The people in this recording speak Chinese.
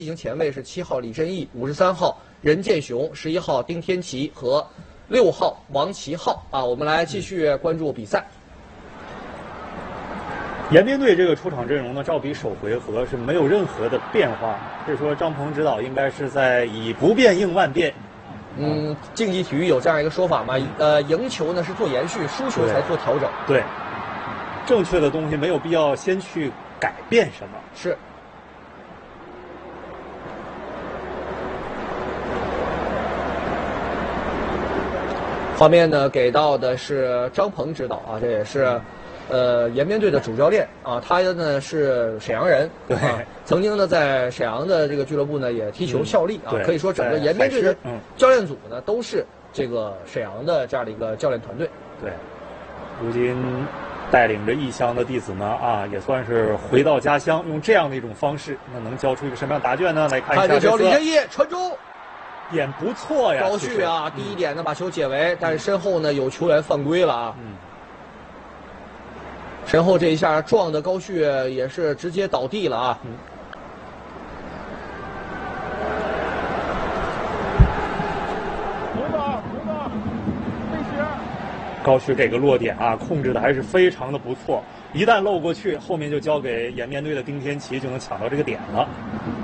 进行前卫是7号李振义、53号任建雄、11号丁天琪和6号王琦浩啊。我们来继续关注比赛。 延边队这个出场阵容呢，照比首回合是没有任何的变化，所以说张鹏指导应该是在以不变应万变。 竞技体育有这样一个说法嘛，赢球呢是做延续，输球才做调整。 对，正确的东西没有必要先去改变什么。 是。画面呢给到的是张鹏指导啊，这也是延边队的主教练啊，他呢是沈阳人， 对， 曾经呢在沈阳的这个俱乐部呢也踢球效力啊，可以说整个延边队的教练组呢都是这个沈阳的这样的一个教练团队。 对，如今带领着异乡的弟子呢啊，也算是回到家乡，用这样的一种方式，那能交出一个什么样的答卷呢？来看一下这球，李振义传中。 点不错呀， 高旭啊，第一点呢把球解围，但是身后呢有球员犯规了啊。身后这一下撞的高旭也是直接倒地了啊。 高旭这个落点啊，控制的还是非常的不错，一旦漏过去，后面就交给延边队的丁天琪就能抢到这个点了。